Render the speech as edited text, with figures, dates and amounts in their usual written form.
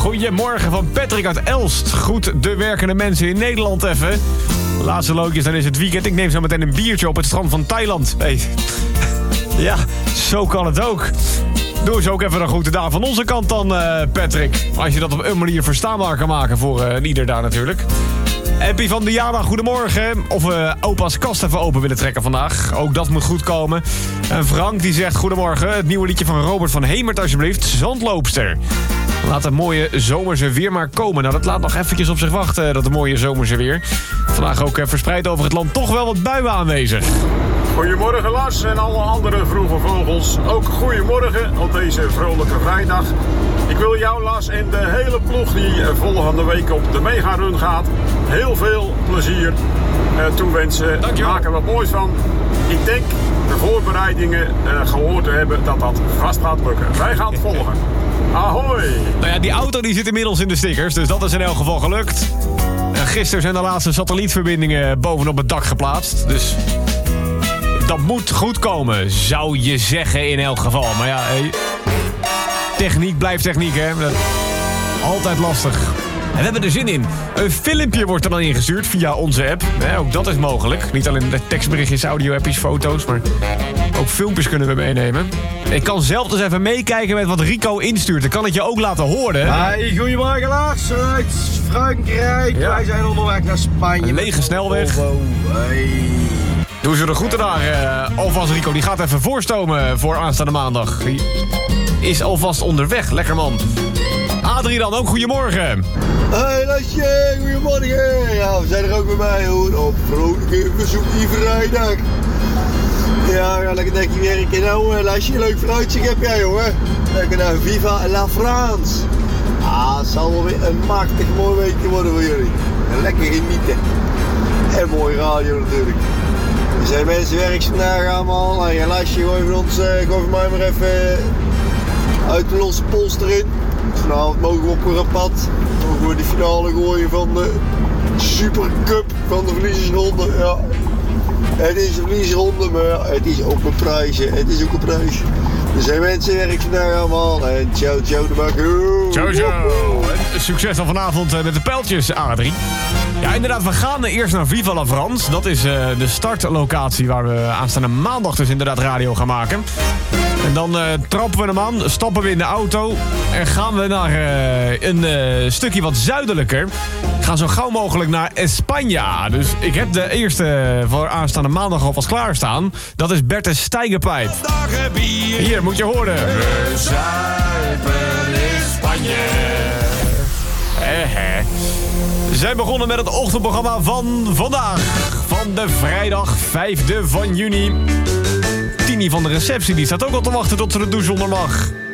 Goedemorgen van Patrick uit Elst. Goed de werkende mensen in Nederland even. Laatste loodjes, dan is het weekend. Ik neem zo meteen een biertje op het strand van Thailand. Hey. Ja, zo kan het ook. Doe eens ook even een goede dag van onze kant dan, Patrick. Als je dat op een manier verstaanbaar kan maken voor ieder daar natuurlijk. Appie van Diana, goedemorgen. Of we opa's kast even open willen trekken vandaag. Ook dat moet goed komen. En Frank die zegt, goedemorgen. Het nieuwe liedje van Robert van Hemert alsjeblieft. Zandloopster. Laat het mooie zomerse weer maar komen. Nou, dat laat nog eventjes op zich wachten, dat mooie zomerse weer. Vandaag ook verspreid over het land toch wel wat buien aanwezig. Goedemorgen Lars en alle andere vroege vogels. Ook goedemorgen op deze vrolijke vrijdag. Ik wil jou Lars en de hele ploeg die volgende week op de Mega-run gaat heel veel plezier toewensen. Dankjewel. Maken we moois van. Ik denk de voorbereidingen gehoord te hebben dat dat vast gaat lukken. Wij gaan het volgen. Ahoy! Nou ja, die auto die zit inmiddels in de stickers, dus dat is in elk geval gelukt. En gisteren zijn de laatste satellietverbindingen bovenop het dak geplaatst, dus dat moet goed komen, zou je zeggen in elk geval. Maar ja, techniek blijft techniek, hè. Altijd lastig. En we hebben er zin in. Een filmpje wordt er dan ingestuurd via onze app. Ook dat is mogelijk. Niet alleen de tekstberichtjes, audio-appjes, foto's, maar ook filmpjes kunnen we meenemen. Ik kan zelf dus even meekijken met wat Rico instuurt. Dan kan ik je ook laten horen. Hey, goedemorgen Lars, uit Frankrijk. Ja. Wij zijn onderweg naar Spanje. Een lege snelweg. Hey. Doe ze er goed daar. Alvast Rico, die gaat even voorstomen voor aanstaande maandag. Die is alvast onderweg. Lekker man. Adrie dan, ook goedemorgen. Hey Lasje, goedemorgen. Ja, we zijn er ook weer bij hoor. Op vrolijke verzoekje vrijdag. Ja, we gaan lekker dekje werken. Nou Lasje, leuk vooruitzicht heb jij jongen. Lekker naar Viva la France. Ah, het zal wel weer een machtig mooi weekje worden voor jullie. Lekker genieten. En mooie radio natuurlijk. Er zijn mensen werks vandaag allemaal. Nou, ja, Lasje, gooi van mij maar even uit de losse pols erin. Vanavond mogen we op een pad. Mogen we de finale gooien van de Super Cup van de verliezersronde. Ja. Het is een verliezersronde, maar ja, het is ook een prijs. Het is ook een prijs. Er zijn mensen werk vandaag allemaal. En ciao, ciao de bakker. Ciao, ciao. En succes dan vanavond met de pijltjes, Adrie. Ja, inderdaad, we gaan eerst naar Viva la France. Dat is de startlocatie waar we aanstaande maandag dus inderdaad radio gaan maken. En dan trappen we hem aan, stappen we in de auto en gaan we naar een stukje wat zuidelijker. We gaan zo gauw mogelijk naar España. Dus ik heb de eerste voor aanstaande maandag alvast klaarstaan. Dat is Bertus Steigenpijp. Hier, moet je horen. We zuipen in Spanje. We zijn begonnen met het ochtendprogramma van vandaag. Van de vrijdag 5e van juni. Tini van de receptie die staat ook al te wachten tot ze de douche onder mag.